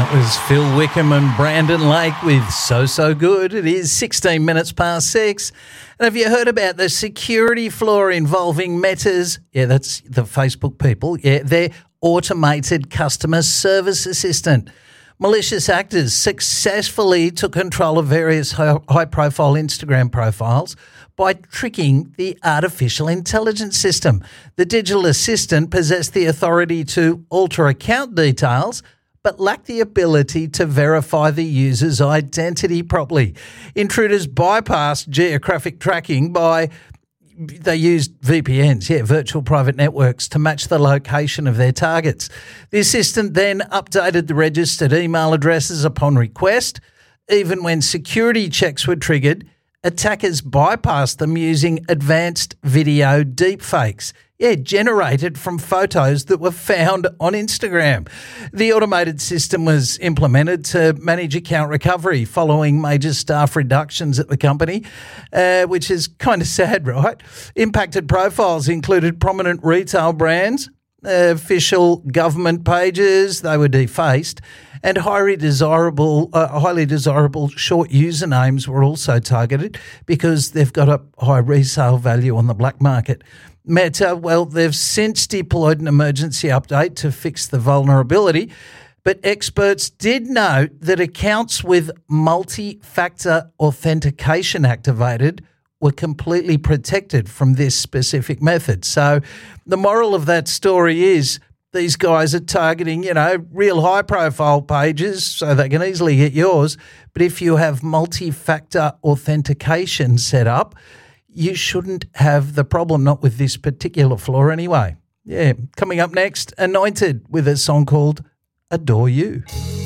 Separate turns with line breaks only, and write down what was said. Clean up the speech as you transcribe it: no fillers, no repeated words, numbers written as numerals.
That was Phil Wickham and Brandon Lake with So Good. It is 16 minutes past 6. And have you heard about the security flaw involving Meta's, that's the Facebook people, their automated customer service assistant? Malicious actors successfully took control of various high-profile Instagram profiles by tricking the artificial intelligence system. The digital assistant possessed the authority to alter account details, but lacked the ability to verify the user's identity properly. Intruders bypassed geographic tracking they used VPNs, virtual private networks, to match the location of their targets. The assistant then updated the registered email addresses upon request. Even when security checks were triggered, attackers bypassed them using advanced video deepfakes, generated from photos that were found on Instagram. The automated system was implemented to manage account recovery following major staff reductions at the company, which is kind of sad, right? Impacted profiles included prominent retail brands, official government pages, they were defaced, and highly desirable short usernames were also targeted because they've got a high resale value on the black market. Meta, they've since deployed an emergency update to fix the vulnerability, but experts did note that accounts with multi-factor authentication activated were completely protected from this specific method. So the moral of that story is these guys are targeting, real high-profile pages so they can easily get yours. But if you have multi-factor authentication set up, you shouldn't have the problem, not with this particular flaw anyway. Coming up next, Anointed with a song called Adore You.